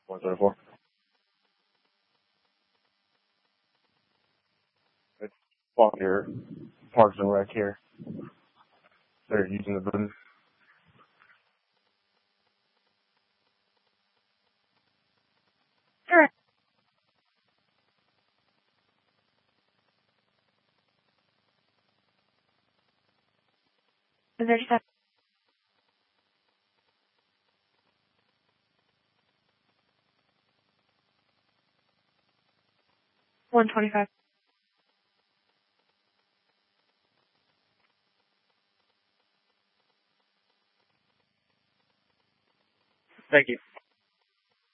124. It's on your Parks and Rec here. They're using the booth. Correct. And 37. 125. Thank you.